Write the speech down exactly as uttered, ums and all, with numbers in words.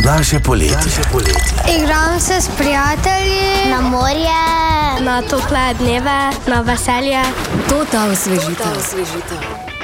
Naše poletje. Igram se s prijatelji na morje, na tople dneve, na veselje. To ta osvežitev.